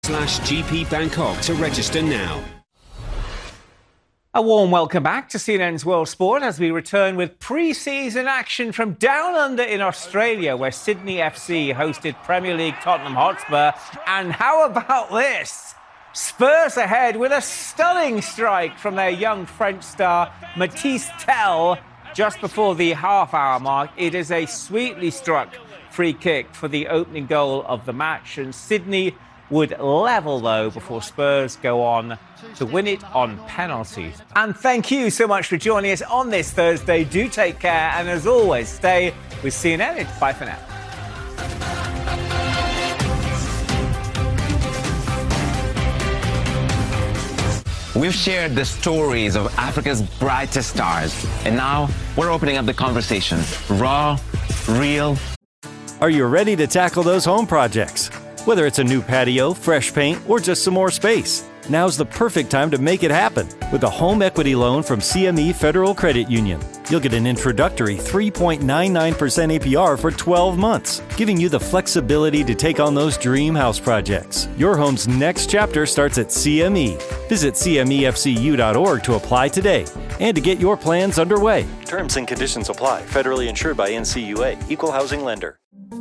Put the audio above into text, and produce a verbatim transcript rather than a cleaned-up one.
slash gpbangkok to register now. A warm welcome back to C N N's World Sport as we return with pre-season action from down under in Australia, where Sydney F C hosted Premier League Tottenham Hotspur. And how about this? Spurs ahead with a stunning strike from their young French star, Mathys Tel, just before the half-hour mark. It is a sweetly struck free kick for the opening goal of the match, and Sydney would level, though, before Spurs go on to win it on penalties. And thank you so much for joining us on this Thursday. Do take care, and as always, stay with C N N. It's bye for now. We've shared the stories of Africa's brightest stars, and now we're opening up the conversation. Raw, real. Are you ready to tackle those home projects? Whether it's a new patio, fresh paint, or just some more space, now's the perfect time to make it happen with a home equity loan from C M E Federal Credit Union. You'll get an introductory three point nine nine percent A P R for twelve months, giving you the flexibility to take on those dream house projects. Your home's next chapter starts at C M E. Visit C M E F C U dot org to apply today and to get your plans underway. Terms and conditions apply. Federally insured by N C U A. Equal housing lender.